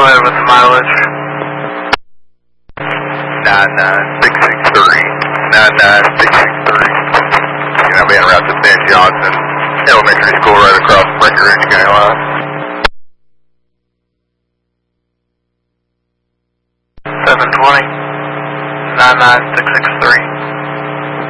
ahead with the mileage. 99663. 99663. You're going to be en route to Ben Johnson Elementary School right across Breckenridge County line. 720. 99663.